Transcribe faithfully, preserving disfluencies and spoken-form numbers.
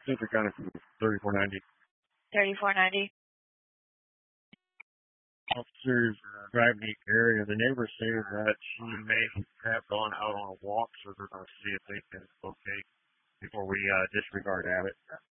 Central County from thirty-four ninety. thirty-four ninety. Officers uh, driving the area. The neighbors say that she may have gone out on a walk, so they're going to see if they can locate before we uh, disregard Abbott.